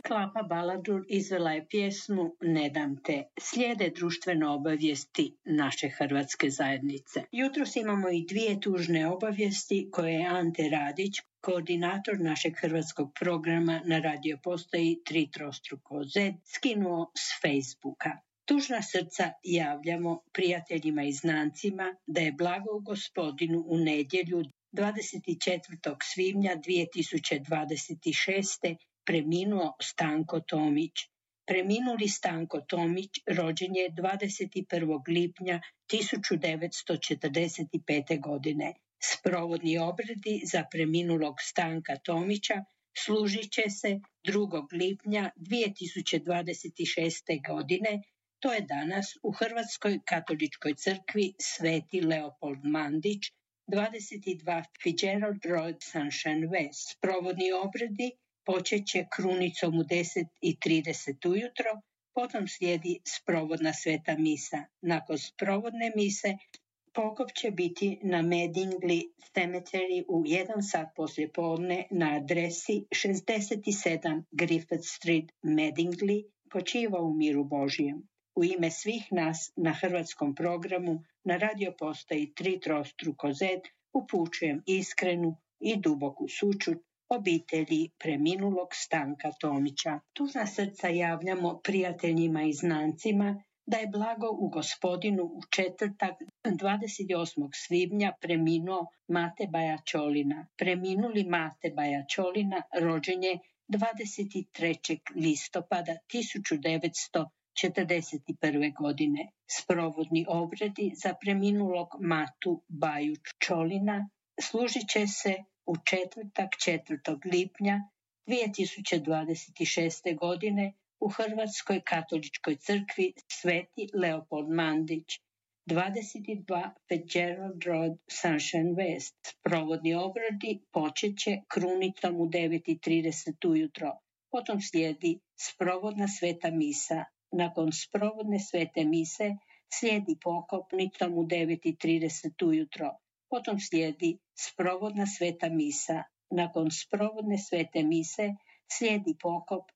Klapa Baladur izvela je pjesmu Ne dam te. Slijede društvene obavijesti naše hrvatske zajednice. Jutros imamo i dvije tužne obavijesti koje je Ante Radić, koordinator našeg hrvatskog programa na radio postaji 3 skinuo s Facebooka. Tužna srca javljamo prijateljima i znancima da je blagom Gospodinu u nedjelju 24. svibnja 2026. preminuo Stanko Tomić. Preminuli Stanko Tomić rođen je 21. lipnja 1945. godine. Sprovodni obredi za preminulog Stanka Tomića služit će se 2. lipnja 2026. godine. To je danas u Hrvatskoj katoličkoj crkvi Sveti Leopold Mandić, 22 Fitzgerald Road, Sunshine West. Sprovodni obredi počet će krunicom u 10:30 ujutro, potom slijedi sprovodna sveta misa. Nakon sprovodne mise pokop će biti na Madingley Cemetery u 1 sat poslijepodne na adresi 67 Griffith Street, Madingley. Počiva u miru Božijem. U ime svih nas na hrvatskom programu na radio postaji 3 upućujem iskrenu i duboku sućut obitelji preminulog Stanka Tomića. Tužna srca javljamo prijateljima i znancima da je blago u Gospodinu u četvrtak 28. svibnja preminuo Mate Bajačolina. Preminuli Mate Bajačolina rođen je 23. listopada 1941. godine. Sprovodni obredi za preminulog Matu Bajačolina služit će se u četvrtak 4. lipnja 2026. godine u Hrvatskoj katoličkoj crkvi Sveti Leopold Mandić, 22 Fitzgerald Road, Sunshine West. Sprovodni obredi počet će krunicom u 9:30 ujutro. Potom slijedi sprovodna sveta misa. Nakon sprovodne svete mise slijedi pokopnicom u 9:30 ujutro. Potom slijedi sprovodna sveta misa. Nakon sprovodne svete mise slijedi pokop